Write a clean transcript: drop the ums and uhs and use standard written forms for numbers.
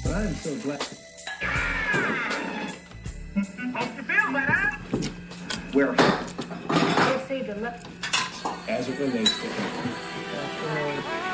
But I am so glad. Hope you feel better. Where? They say the As it relates to him.